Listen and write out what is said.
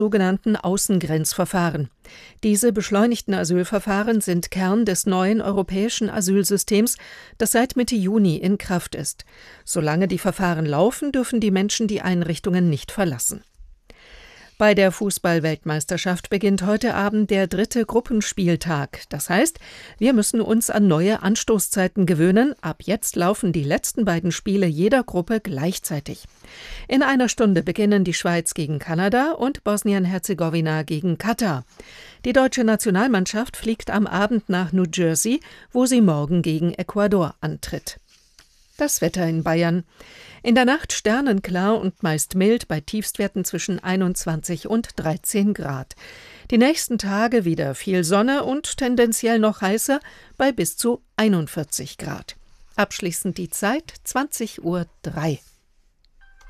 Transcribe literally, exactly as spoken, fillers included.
sogenannten Außengrenzverfahren. Diese beschleunigten Asylverfahren sind Kern des neuen europäischen Asylsystems, das seit Mitte Juni in Kraft ist. Solange die Verfahren laufen, dürfen die Menschen die Einrichtungen nicht verlassen. Bei der Fußball-Weltmeisterschaft beginnt heute Abend der dritte Gruppenspieltag. Das heißt, wir müssen uns an neue Anstoßzeiten gewöhnen. Ab jetzt laufen die letzten beiden Spiele jeder Gruppe gleichzeitig. In einer Stunde beginnen die Schweiz gegen Kanada und Bosnien-Herzegowina gegen Katar. Die deutsche Nationalmannschaft fliegt am Abend nach New Jersey, wo sie morgen gegen Ecuador antritt. Das Wetter in Bayern. In der Nacht sternenklar und meist mild bei Tiefstwerten zwischen einundzwanzig und dreizehn Grad. Die nächsten Tage wieder viel Sonne und tendenziell noch heißer bei bis zu einundvierzig Grad. Abschließend die Zeit zwanzig Uhr drei.